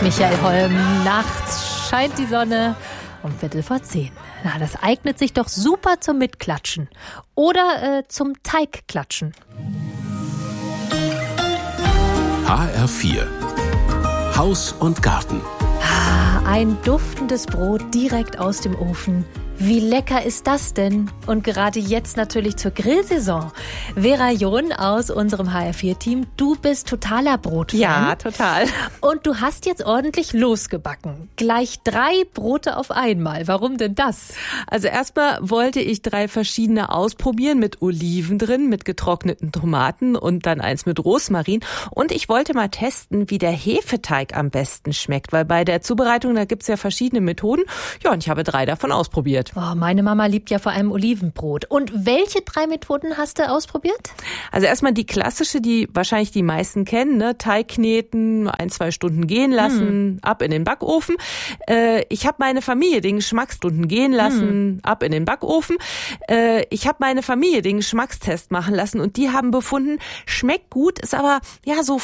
Michael Holm, nachts scheint die Sonne um 9:15. Na, das eignet sich doch super zum Mitklatschen oder zum Teigklatschen. HR4 Haus und Garten. Ein duftendes Brot direkt aus dem Ofen. Wie lecker ist das denn? Und gerade jetzt natürlich zur Grillsaison. Vera John aus unserem HR4-Team, du bist totaler Brotfan. Ja, total. Und du hast jetzt ordentlich losgebacken. Gleich 3 Brote auf einmal. Warum denn das? Also erstmal wollte ich 3 verschiedene ausprobieren mit Oliven drin, mit getrockneten Tomaten und dann eins mit Rosmarin. Und ich wollte mal testen, wie der Hefeteig am besten schmeckt, weil bei der Zubereitung, da gibt's ja verschiedene Methoden. Ja, und ich habe 3 davon ausprobiert. Oh, meine Mama liebt ja vor allem Olivenbrot. Und welche 3 Methoden hast du ausprobiert? Also erstmal die klassische, die wahrscheinlich die meisten kennen, ne? Teig kneten, 1-2 Stunden gehen lassen, ab in den Backofen. Ich habe meine Familie den Geschmacksstunden gehen lassen, ab in den Backofen. Ich habe meine Familie den Geschmackstest machen lassen und die haben befunden, schmeckt gut, ist aber ja so